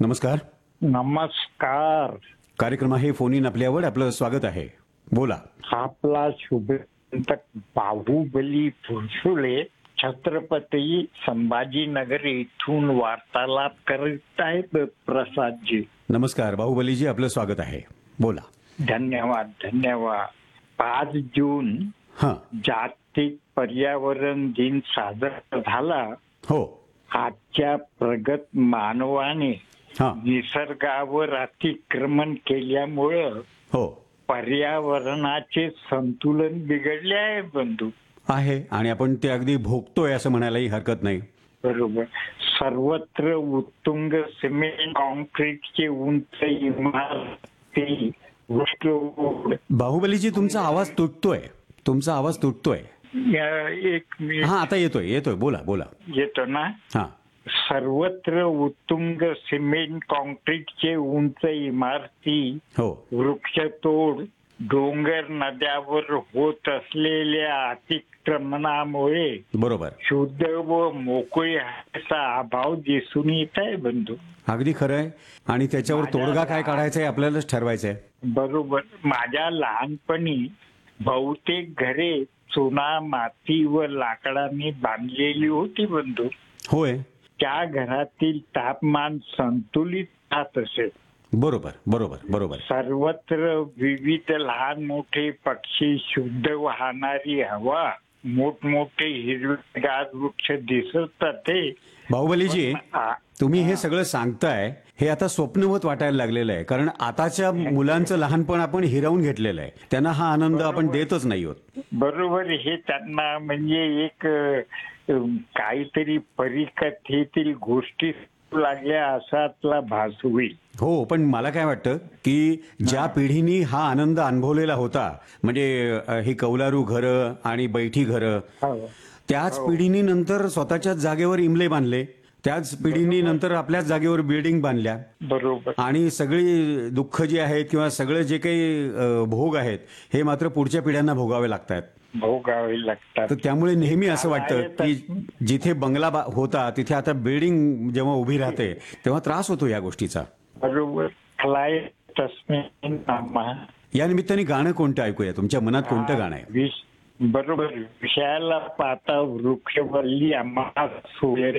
नमस्कार. नमस्कार. कार्यक्रम आहे फोन इन आपल्यावर. आपलं स्वागत आहे. बोला. आपला शुभचिंतक बाहुबली फुलसुळे छत्रपती संभाजीनगर येथून वार्तालाप करीत आहेत प्रसादजी. नमस्कार बाहुबलीजी, आपलं स्वागत आहे. बोला. धन्यवाद धन्यवाद. 5 जून हां. जागतिक पर्यावरण दिन साजरा झाला. हो. आजच्या प्रगत मानवाने हां. निसर्गावर अतिक्रमण केल्यामुळं हो पर्यावरणाचे संतुलन बिघडले आहे बंधू. आहे आणि आपण ते अगदी भोगतोय असं म्हणायलाही हरकत नाही. बरोबर. सर्वत्र उत्तुंग सिमेंट कॉन्क्रीटचे उंच इमारती, वृक्षतोड. बाहुबलीजी, तुमचा आवाज तुटतोय. एक मिनिट. हा, आता येतोय. बोला बोला. येतो ना. हा. सर्वत्र उत्तुंग सिमेंट कॉन्क्रीटचे उंच इमारती, हो. वृक्षतोड, डोंगर नद्यावर होत असलेल्या अतिक्रमणामुळे बरोबर. शुद्ध व मोकळी हवेचा अभाव दिसून येत आहे बंधू. अगदी खरं आहे. आणि त्याच्यावर तोडगा काय काढायचा आहे आपल्यालाच ठरवायचं आहे. बरोबर. माझ्या लहानपणी बहुतेक घरे चुना, माती व लाकडाने बांधलेली होती बंधू. होय. त्या घरातील तापमान संतुलित राहत असे. बरोबर. सर्वत्र विविध लहान मोठे पक्षी, शुद्ध वाहणारी हवा, मोठमोठे हिरवेगार वृक्ष दिसत ते. बाहुबलीजी, तुम्ही हे सगळं सांगताय हे आता स्वप्नवत वाटायला लागलेलं आहे. कारण आताच्या मुलांचं लहानपण आपण हिरावून घेतलेलं आहे. त्यांना हा आनंद आपण देतच नाही आहोत. बरोबर. हे त्यांना म्हणजे एक काहीतरी परीकथेतील गोष्टी लागल्या असातला भास होईल. हो, पण मला काय वाटतं की ज्या पिढीनी हा आनंद अनुभवलेला होता, म्हणजे ही कौलारू घरं आणि बैठी घरं, त्याच पिढीनी नंतर स्वतःच्याच जागेवर इमले बांधले. त्याच पिढीनी नंतर आपल्याच जागेवर बिल्डिंग बांधल्या. बरोबर. आणि सगळी दुःख जी आहेत किंवा सगळे जे काही भोग आहेत हे मात्र पुढच्या पिढ्यांना भोगावे लागतात. तर त्यामुळे नेहमी असं वाटतं की जिथे बंगला होता तिथे आता बिल्डिंग जेव्हा उभी राहते तेव्हा त्रास होतो या गोष्टीचा. बरोबर. या निमित्ताने गाणं कोणतं ऐकूया? तुमच्या मनात कोणतं गाणं आहे? बरोबर. विषयाला पाहता वृक्षवल्ली आम्हा सोयरे.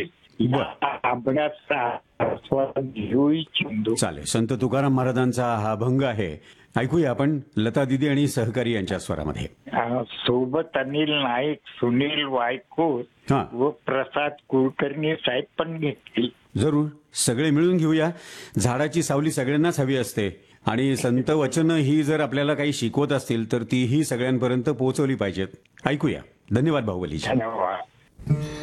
चालेल. संत तुकाराम महाराजांचा हा अभंग आहे. ऐकूया आपण लता दिदी आणि सहकारी यांच्या स्वरामध्ये. सोबत अनिल नाईक, सुनील वायकोट व प्रसाद कुलकर्णी साहेब पण घेतली. जरूर. सगळे मिळून घेऊया. झाडाची सावली सगळ्यांनाच हवी असते आणि संत वचन ही जर आपल्याला काही शिकवत असतील तर तीही सगळ्यांपर्यंत पोहोचवली पाहिजेत. ऐकूया. धन्यवाद बाहुबलीजी. धन्यवाद.